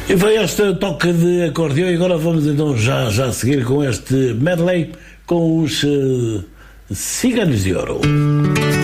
E foi este toque de acordeão e agora vamos então já seguir com este medley com os Ciganos de Ouro.